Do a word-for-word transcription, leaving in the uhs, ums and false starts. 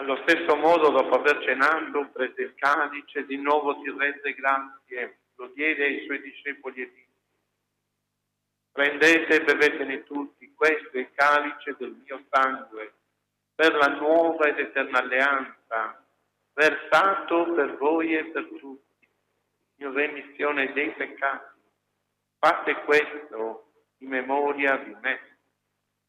Allo stesso modo, dopo aver cenato, prese il calice, di nuovo ti rese grazie, lo diede ai suoi discepoli e disse: prendete e bevetene tutti, questo è il calice del mio sangue, per la nuova ed eterna alleanza, versato per voi e per tutti, in remissione dei peccati. Fate questo in memoria di me.